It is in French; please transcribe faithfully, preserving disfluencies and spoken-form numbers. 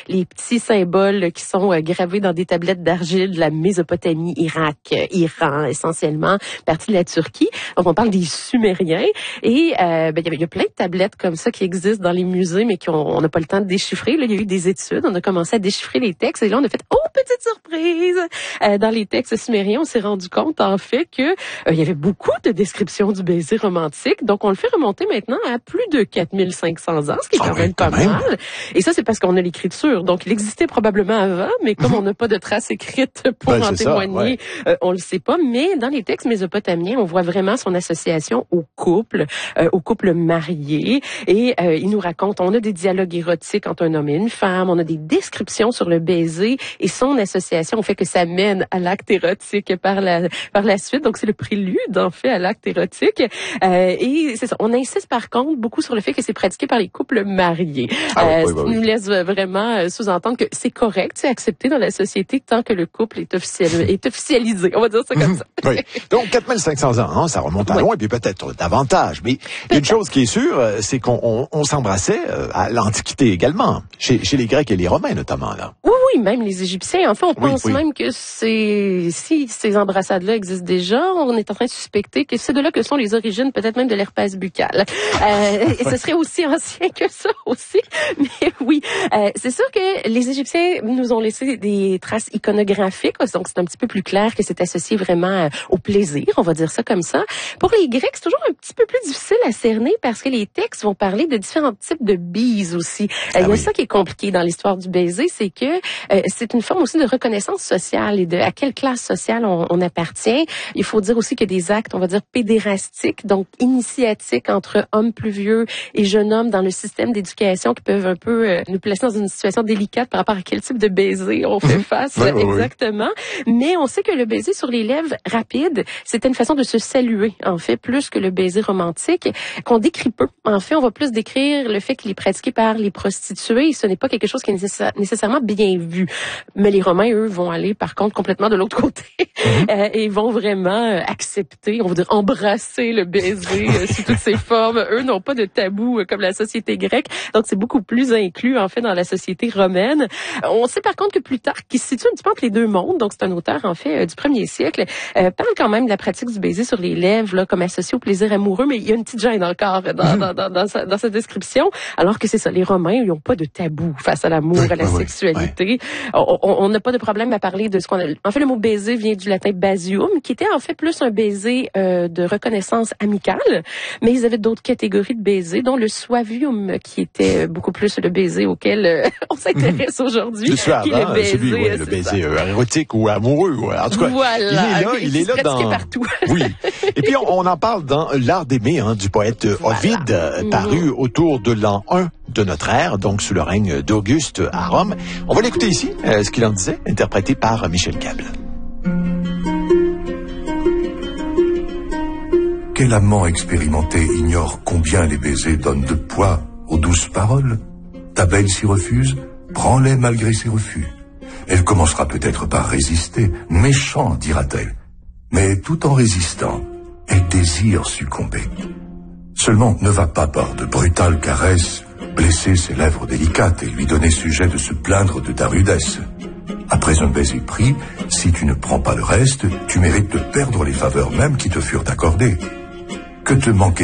les petits symboles qui sont euh, gravés dans des tablettes d'argile de la Mésopotamie, Irak, euh, Iran essentiellement, partie de la Turquie. Donc on parle des Sumériens et euh, ben, il y, avait, il y a plein de tablettes comme ça qui existent dans les musées, mais qu'on on n'a pas le temps de déchiffrer. Là, il y a eu des études, on a commencé à déchiffrer les textes et là on a fait oh petite surprise euh, dans les textes sumériens, on s'est rendu compte en fait que euh, il y avait beaucoup de descriptions du baiser romantique. Donc on le fait remonter maintenant à plus de quatre mille cinq cents ans, ce qui est quand ah, même oui, pas quand mal. Même. Et ça c'est parce qu'on a l'écriture. Donc il existait probablement avant, mais comme on n'a pas de traces écrites pour ben, en témoigner, ça, ouais. euh, on le sait pas. Mais dans les textes mésopotamiens, on voit vraiment son association au couple, euh, au couple marié. Et euh, il nous raconte, on a des dialogues érotiques entre un homme et une femme, on a des descriptions sur le baiser et son association au fait que ça mène à l'acte érotique par la par la suite. Donc c'est le prélude en fait à l'acte érotique. Euh, et c'est ça. On insiste par contre beaucoup sur le fait que c'est pratiqué par les couples mariés. Ah, euh, oui, oui, ce qui oui. nous laisse vraiment sous-entendre que c'est correct, c'est accepté dans la société tant que le couple est officiel est officialisé. On va dire ça comme ça. Oui. Donc quatre mille cinq cents ans, hein, ça remonte à oui. loin et puis peut-être davantage. Mais il y a une chose qui est sûre, c'est qu'on on, on s'embrassait à l'Antiquité également, chez, chez les Grecs et les Romains notamment là. Oui, oui, même les Égyptiens. En fait, on oui, pense oui. même que c'est si ces embrassades-là existent déjà, on est en train de suspecter que c'est de là que sont les origines, peut-être même de l'herpès buccal. Euh, et ce serait aussi ancien que ça aussi. Mais oui, euh, c'est sûr que les Égyptiens nous ont laissé des traces iconographiques, donc c'est un petit peu plus clair que c'est associé vraiment au plaisir, on va dire ça comme ça. Pour les Grecs, c'est toujours un petit peu plus difficile à cerner parce que les textes vont parler de différents types de bises aussi. Ah, Il y a oui. ça qui est compliqué dans l'histoire du baiser, c'est que euh, c'est une forme aussi de reconnaissance sociale et de à quelle classe sociale on, on appartient. Il faut dire aussi qu'il y a des actes, on va dire, pédérastiques, donc initiatiques entre hommes plus vieux et jeunes hommes dans le système d'éducation qui peuvent un peu euh, nous placer dans une situation délicate par rapport à quel type de baiser on fait face oui, oui, exactement. Oui. Mais on sait que le baiser sur les lèvres rapide, c'était une façon de se saluer, en fait, plus que le baiser romantique, qu'on décrit peu. En fait, on va plus décrire le fait qu'il est pratiqué par les prostituées. Ce n'est pas quelque chose qui est nécessaire, nécessairement bien vu. Mais les Romains, eux, vont aller, par contre, complètement de l'autre côté mm-hmm. euh, et vont vraiment euh, accepter, on va dire embrasser le baiser euh, sous toutes ses formes. Eux n'ont pas de tabou euh, comme la société grecque, donc c'est beaucoup plus inclus, en fait, dans la société romaine. On sait, par contre, que Plutarque, qui se situe un petit peu entre les deux mondes, donc c'est un auteur, en fait, euh, du premier siècle, euh, parle quand même de la pratique du baiser sur les lèvres, là, comme associé au plaisir amoureux, mais il y a une petite gêne encore dans, dans, dans, dans, sa, dans sa description, alors que c'est ça, les Romains, ils n'ont pas de tabou face à l'amour, oui, à la oui, sexualité. Oui. On n'a pas de problème à parler de ce qu'on a... En fait, le mot baiser vient du latin basium, qui était en fait plus un baiser euh, de reconnaissance amicale, mais ils avaient d'autres catégories de baisers, dont le suavium, qui était beaucoup plus le baiser auquel euh, on s'intéresse aujourd'hui. Le suave, qui est hein, le baiser, celui, ouais, le baiser euh, érotique ou amoureux. Ouais. En tout cas, voilà, il est là, il, il est là dans... partout. Oui. Et puis, on, on en parle dans L'Art d'aimer, hein, du poète voilà. Ovide, euh, paru mmh. autour de l'an un de notre ère, donc sous le règne d'Auguste à Rome. On va l'écouter ici, euh, ce qu'il en disait, interprété par Michel Cable. Quel amant expérimenté ignore combien les baisers donnent de poids aux douces paroles? Ta belle s'y refuse, prends-les malgré ses refus. Elle commencera peut-être par résister, méchant, dira-t-elle. Mais tout en résistant, elle désire succomber. Seulement, ne va pas par de brutales caresses blesser ses lèvres délicates et lui donner sujet de se plaindre de ta rudesse. Après un baiser pris, si tu ne prends pas le reste, tu mérites de perdre les faveurs mêmes qui te furent accordées. Que te manquait